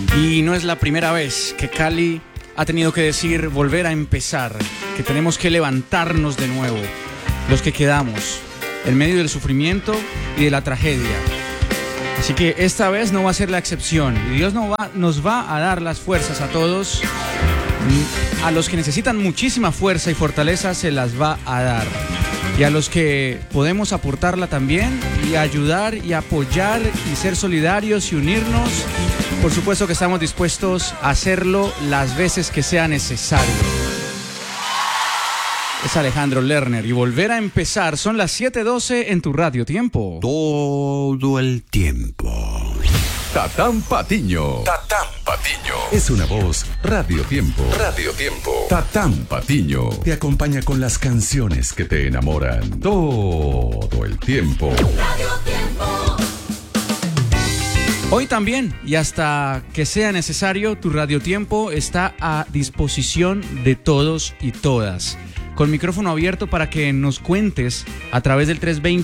Y no es la primera vez que Cali ha tenido que decir volver a empezar, que tenemos que levantarnos de nuevo, los que quedamos en medio del sufrimiento y de la tragedia. Así que esta vez no va a ser la excepción y Dios nos va a dar las fuerzas a todos. A los que necesitan muchísima fuerza y fortaleza se las va a dar. Y a los que podemos aportarla también y ayudar y apoyar y ser solidarios y unirnos, por supuesto que estamos dispuestos a hacerlo las veces que sea necesario. Es Alejandro Lerner y volver a empezar. Son las 7:12 en tu Radio Tiempo. Todo el tiempo. Tatán Patiño. Tatán Patiño. Es una voz Radio Tiempo. Radio Tiempo. Tatán Patiño. Te acompaña con las canciones que te enamoran. Todo el tiempo. Radio Tiempo. Hoy también, y hasta que sea necesario, tu Radio Tiempo está a disposición de todos y todas. Con micrófono abierto para que nos cuentes a través del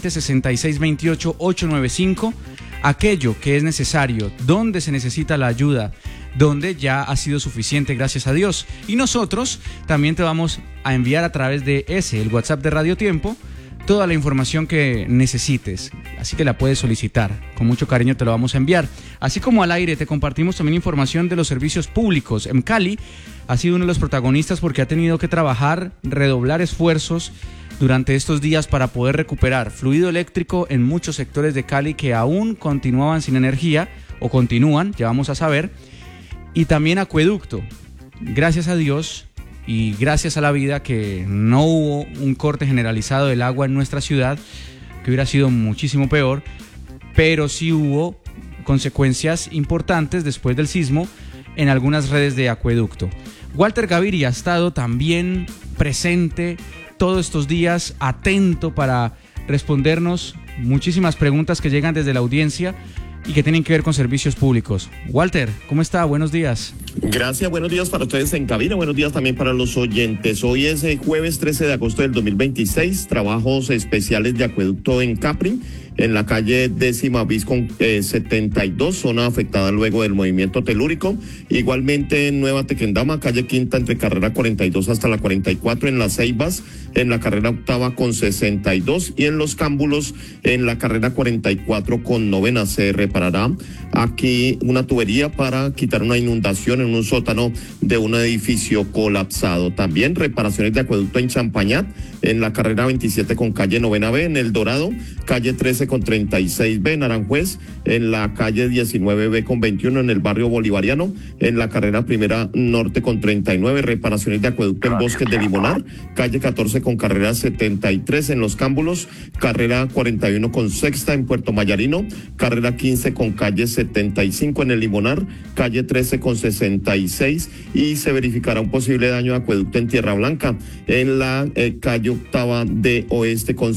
320-6628-895 aquello que es necesario, donde se necesita la ayuda, donde ya ha sido suficiente, gracias a Dios. Y nosotros también te vamos a enviar a través de el WhatsApp de Radio Tiempo, toda la información que necesites, así que la puedes solicitar, con mucho cariño te lo vamos a enviar. Así como al aire te compartimos también información de los servicios públicos. En Cali ha sido uno de los protagonistas porque ha tenido que trabajar, redoblar esfuerzos durante estos días para poder recuperar fluido eléctrico en muchos sectores de Cali que aún continuaban sin energía, o continúan, ya vamos a saber, y también acueducto. Gracias a Dios y gracias a la vida que no hubo un corte generalizado del agua en nuestra ciudad, que hubiera sido muchísimo peor, pero sí hubo consecuencias importantes después del sismo en algunas redes de acueducto. Walter Gaviria ha estado también presente todos estos días, atento para respondernos muchísimas preguntas que llegan desde la audiencia y que tienen que ver con servicios públicos. Walter, ¿cómo está? Buenos días. Gracias, buenos días para ustedes en cabina, buenos días también para los oyentes. Hoy es jueves 13 de agosto del 2026, trabajos especiales de acueducto en Capri, en la calle 10ª bis con 72, zona afectada luego del movimiento telúrico. Igualmente en Nueva Tequendama, calle Quinta entre carrera 42 hasta la 44, en Las Ceibas, en la carrera octava con 62 y en Los Cámbulos, en la carrera 44 con 9 se reparará aquí una tubería para quitar una inundación en un sótano de un edificio colapsado. También reparaciones de acueducto en Champañat, en la carrera 27 con calle 9B, en El Dorado, calle 13 con 36B, en Aranjuez, en la calle 19B con 21, en el barrio Bolivariano, en la carrera primera norte con 39, reparaciones de acueducto en Bosques de Limonar, calle 14 con carrera 73, en Los Cámbulos, carrera 41 con sexta, en Puerto Mayarino, carrera 15 con calle 75, en el Limonar, calle 13 con 66, y se verificará un posible daño de acueducto en Tierra Blanca, en la calle octava de oeste con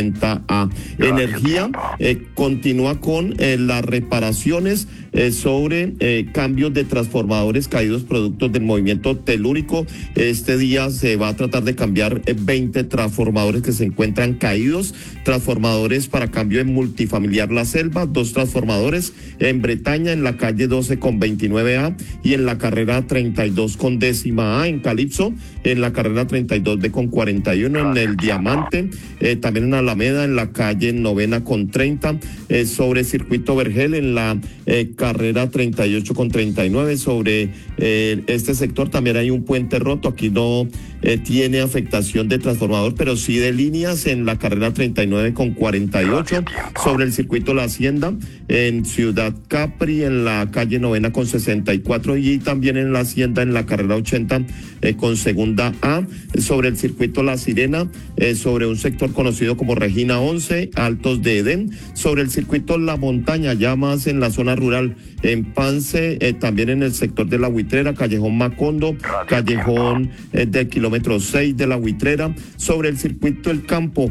50A. Energía continúa con las reparaciones sobre cambios de transformadores caídos productos del movimiento telúrico. Este día se va a tratar de cambiar 20 transformadores que se encuentran caídos, transformadores para cambio en multifamiliar La Selva, 2 transformadores en Bretaña, en la calle 12 con 29A y en la carrera 32 con 10A, en Calipso, en la carrera 32B con 41, en el Diamante, también en Alameda, en la calle 9 con 30, sobre Circuito Vergel, en la carrera 38 con 39, sobre este sector también hay un puente roto, aquí no tiene afectación de transformador, pero sí de líneas, en la carrera 39 con 48, sobre el circuito La Hacienda, en Ciudad Capri, en la calle 9 con 64 y también en La Hacienda, en la carrera 80 con segunda A, sobre el circuito La Sirena, sobre un sector conocido como Regina 11, Altos de Edén, sobre el circuito La Montaña, ya más en la zona rural, en Pance, también en el sector de La Huitrera, Callejón Macondo, Callejón del kilómetro 6 de La Huitrera, sobre el circuito El Campo,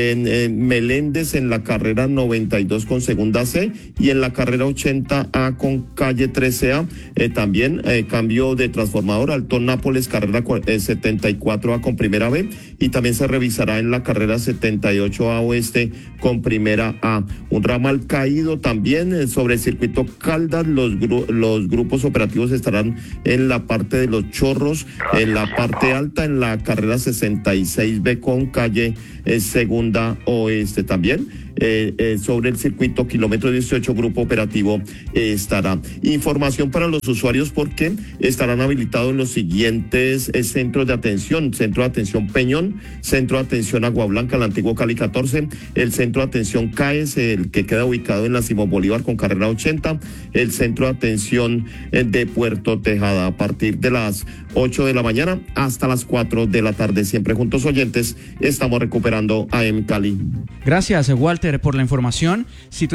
en Meléndez, en la carrera 92 con segunda C y en la carrera 80A con calle 13A, también cambio de transformador, Alto Nápoles, carrera 74A con primera B y también También se revisará en la carrera 78A Oeste con primera A. Un ramal caído también sobre el circuito Caldas. Los grupos operativos estarán en la parte de Los Chorros, en la parte alta, en la carrera 66B con calle Segunda Oeste también. Sobre el circuito kilómetro 18, grupo operativo estará. Información para los usuarios porque estarán habilitados los siguientes centros de atención: Centro de Atención Peñón, Centro de Atención Agua Blanca, el antiguo Cali 14, el Centro de Atención CAES, el que queda ubicado en la Simón Bolívar con carrera 80, el Centro de Atención de Puerto Tejada, a partir de las 8 de la mañana hasta las 4 de la tarde. Siempre juntos, oyentes, estamos recuperando AM Cali. Gracias, Walter, por la información. Si tú